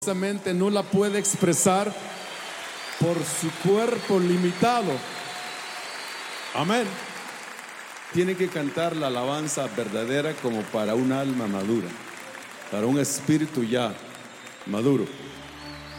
Precisamente no la puede expresar por su cuerpo limitado. Amén. Tiene que cantar la alabanza verdadera como para un alma madura, para un espíritu ya maduro.